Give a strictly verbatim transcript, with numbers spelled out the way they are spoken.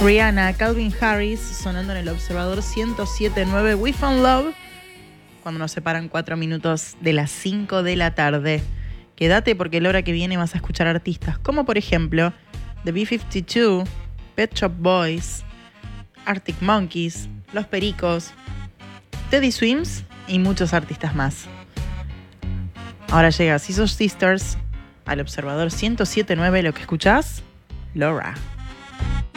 Rihanna, Calvin Harris, sonando en el Observador ciento siete punto nueve. We Found Love, cuando nos separan cuatro minutos de las cinco de la tarde. Quédate porque la hora que viene vas a escuchar artistas como, por ejemplo, The B cincuenta y dos, Pet Shop Boys, Arctic Monkeys, Los Pericos, Teddy Swims y muchos artistas más. Ahora llega Scissor Sisters al Observador ciento siete punto nueve. Lo que escuchás, Laura.